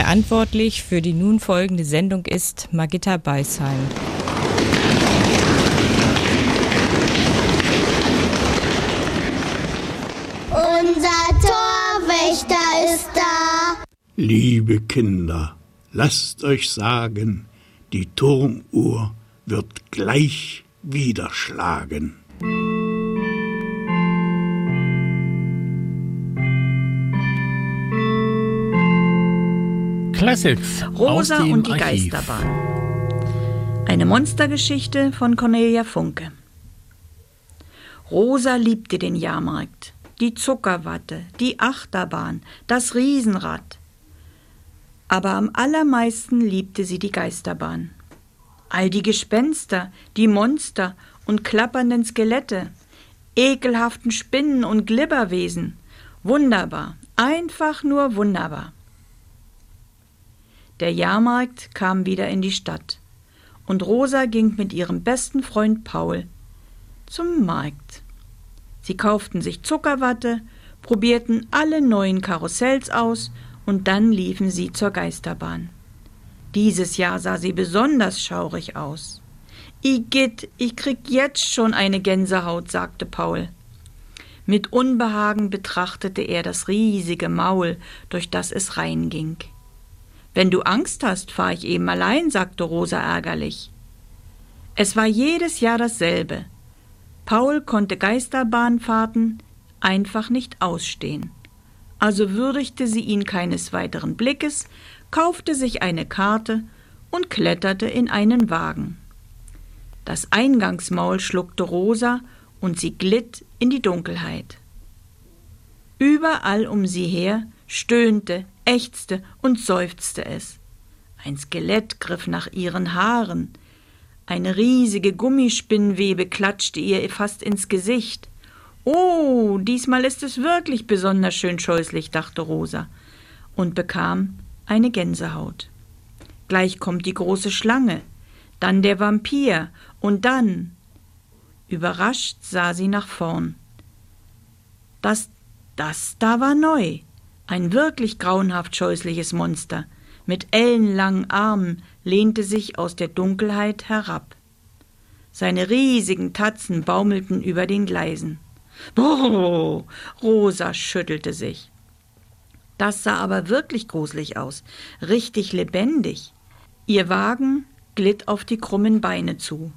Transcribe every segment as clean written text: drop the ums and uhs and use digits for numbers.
Verantwortlich für die nun folgende Sendung ist Margitta Beisheim. Unser Torwächter ist da. Liebe Kinder, lasst euch sagen, die Turmuhr wird gleich wieder schlagen. Classics Rosa aus dem und die Archiv. Geisterbahn. Eine Monstergeschichte von Cornelia Funke. Rosa liebte den Jahrmarkt, die Zuckerwatte, die Achterbahn, das Riesenrad. Aber am allermeisten liebte sie die Geisterbahn. All die Gespenster, die Monster und klappernden Skelette, ekelhaften Spinnen und Glibberwesen. Wunderbar, einfach nur wunderbar. Der Jahrmarkt kam wieder in die Stadt und Rosa ging mit ihrem besten Freund Paul zum Markt. Sie kauften sich Zuckerwatte, probierten alle neuen Karussells aus und dann liefen sie zur Geisterbahn. Dieses Jahr sah sie besonders schaurig aus. Igitt, ich krieg jetzt schon eine Gänsehaut, sagte Paul. Mit Unbehagen betrachtete er das riesige Maul, durch das es reinging. »Wenn du Angst hast, fahr ich eben allein«, sagte Rosa ärgerlich. Es war jedes Jahr dasselbe. Paul konnte Geisterbahnfahrten einfach nicht ausstehen. Also würdigte sie ihn keines weiteren Blickes, kaufte sich eine Karte und kletterte in einen Wagen. Das Eingangsmaul schluckte Rosa und sie glitt in die Dunkelheit. Überall um sie her stöhnte, ächzte und seufzte es. Ein Skelett griff nach ihren Haaren. Eine riesige Gummispinnwebe klatschte ihr fast ins Gesicht. »Oh, diesmal ist es wirklich besonders schön scheußlich«, dachte Rosa und bekam eine Gänsehaut. Gleich kommt die große Schlange, dann der Vampir und dann… Überrascht sah sie nach vorn. Das da war neu. Ein wirklich grauenhaft scheußliches Monster mit ellenlangen Armen lehnte sich aus der Dunkelheit herab. Seine riesigen Tatzen baumelten über den Gleisen. Brrr, Rosa schüttelte sich. Das sah aber wirklich gruselig aus, richtig lebendig. Ihr Wagen glitt auf die krummen Beine zu.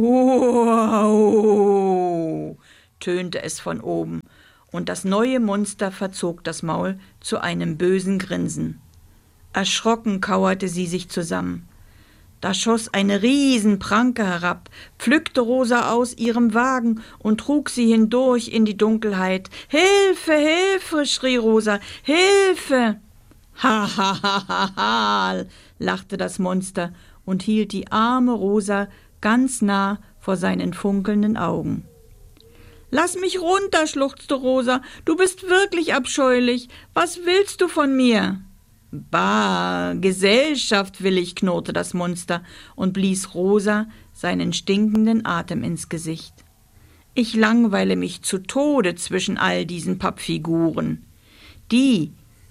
Wow, tönte es von oben, und das neue Monster verzog das Maul zu einem bösen Grinsen. Erschrocken kauerte sie sich zusammen. Da schoss eine Riesenpranke herab, pflückte Rosa aus ihrem Wagen und trug sie hindurch in die Dunkelheit. »Hilfe, Hilfe«, schrie Rosa, »Hilfe!« »Ha, ha, ha, ha, ha«, lachte das Monster und hielt die arme Rosa ganz nah vor seinen funkelnden Augen. »Lass mich runter«, schluchzte Rosa, »du bist wirklich abscheulich. Was willst du von mir?« »Bah, Gesellschaft will ich«, knurrte das Monster und blies Rosa seinen stinkenden Atem ins Gesicht. »Ich langweile mich zu Tode zwischen all diesen Pappfiguren. Die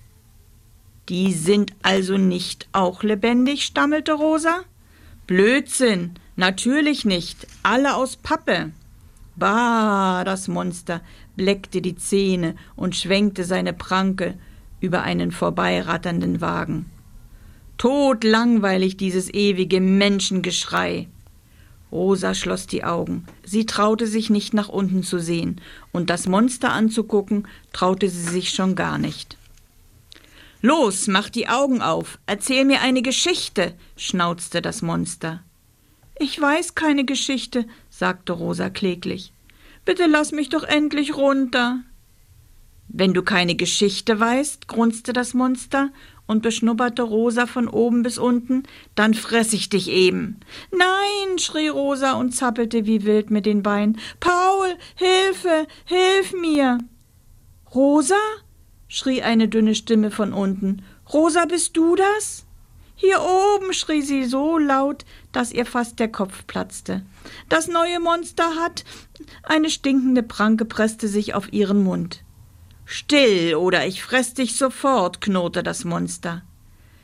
sind also nicht auch lebendig«, stammelte Rosa. »Blödsinn, natürlich nicht, alle aus Pappe.« Bah, das Monster bleckte die Zähne und schwenkte seine Pranke über einen vorbeiratternden Wagen. Todlangweilig dieses ewige Menschengeschrei. Rosa schloss die Augen. Sie traute sich nicht nach unten zu sehen, und das Monster anzugucken, traute sie sich schon gar nicht. »Los, mach die Augen auf, erzähl mir eine Geschichte«, schnauzte das Monster. »Ich weiß keine Geschichte«, sagte Rosa kläglich. »Bitte lass mich doch endlich runter.« »Wenn du keine Geschichte weißt«, grunzte das Monster und beschnupperte Rosa von oben bis unten, »dann fress ich dich eben.« »Nein«, schrie Rosa und zappelte wie wild mit den Beinen. »Paul, Hilfe, hilf mir!« »Rosa?«, schrie eine dünne Stimme von unten. »Rosa, bist du das?« »Hier oben«, schrie sie so laut, dass ihr fast der Kopf platzte. »Das neue Monster hat…« Eine stinkende Pranke presste sich auf ihren Mund. »Still, oder ich fress dich sofort«, knurrte das Monster.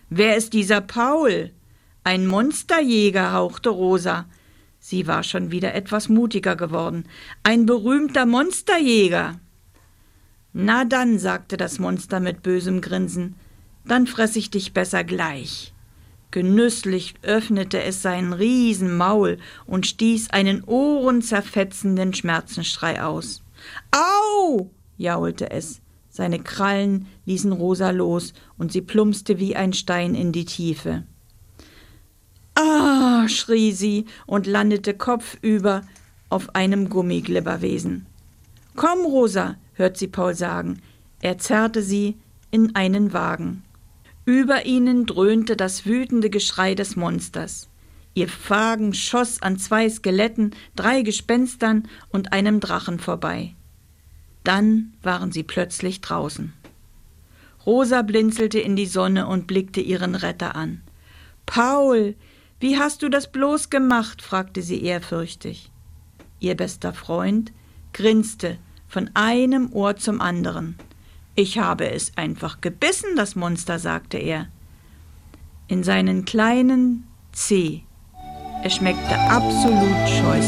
»Wer ist dieser Paul?« »Ein Monsterjäger«, hauchte Rosa. Sie war schon wieder etwas mutiger geworden. »Ein berühmter Monsterjäger!« »Na dann«, sagte das Monster mit bösem Grinsen, »dann fress ich dich besser gleich.« Genüsslich öffnete es seinen Riesenmaul und stieß einen ohrenzerfetzenden Schmerzensschrei aus. »Au!« jaulte es. Seine Krallen ließen Rosa los, und sie plumpste wie ein Stein in die Tiefe. »Ah«, schrie sie und landete kopfüber auf einem Gummiglibberwesen. »Komm, Rosa«, hört sie Paul sagen. Er zerrte sie in einen Wagen. Über ihnen dröhnte das wütende Geschrei des Monsters. Ihr Wagen schoss an 2 Skeletten, 3 Gespenstern und einem Drachen vorbei. Dann waren sie plötzlich draußen. Rosa blinzelte in die Sonne und blickte ihren Retter an. »Paul, wie hast du das bloß gemacht?« fragte sie ehrfürchtig. Ihr bester Freund grinste von einem Ohr zum anderen. »Ich habe es einfach gebissen«, das Monster, sagte er. In seinen kleinen Zeh. Es schmeckte absolut scheußlich.